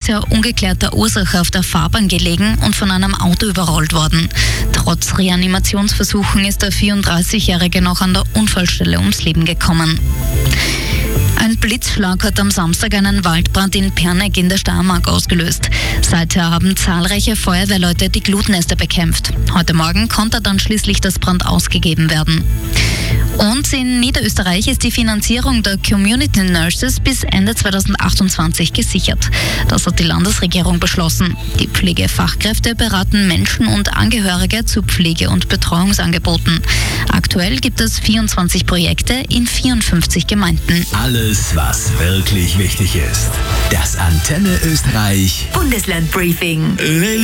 bisher ungeklärter Ursache auf der Fahrbahn gelegen und von einem Auto überrollt worden. Trotz Reanimationsversuchen ist der 34-Jährige noch an der Unfallstelle ums Leben gekommen. Ein Blitzschlag hat am Samstag einen Waldbrand in Perneck in der Steiermark ausgelöst. Seither haben zahlreiche Feuerwehrleute die Glutnester bekämpft. Heute Morgen konnte dann schließlich das Brand ausgegeben werden. Und in Niederösterreich ist die Finanzierung der Community Nurses bis Ende 2028 gesichert. Das hat die Landesregierung beschlossen. Die Pflegefachkräfte beraten Menschen und Angehörige zu Pflege- und Betreuungsangeboten. Aktuell gibt es 24 Projekte in 54 Gemeinden. Alles, was wirklich wichtig ist. Das Antenne Österreich Bundesland Briefing.